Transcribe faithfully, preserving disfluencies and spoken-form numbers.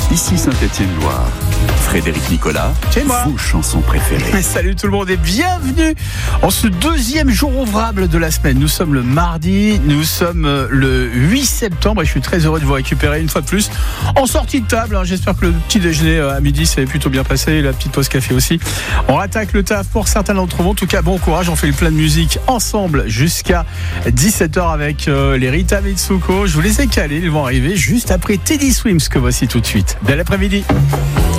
Ici Saint-Étienne-Loire. Frédéric Nicolas, c'est moi. Vos chansons préférées. Salut tout le monde et bienvenue en ce deuxième jour ouvrable de la semaine. Nous sommes le mardi, nous sommes le huit septembre et je suis très heureux de vous récupérer une fois de plus en sortie de table. J'espère que le petit déjeuner à midi s'est plutôt bien passé et la petite pause café aussi. On attaque le taf pour certains d'entre vous. En tout cas, bon courage. On fait le plein de musique ensemble jusqu'à dix-sept heures avec euh, les Rita Mitsuko. Je vous les ai calés. Ils vont arriver juste après Teddy Swims que voici tout de suite. Bel après-midi.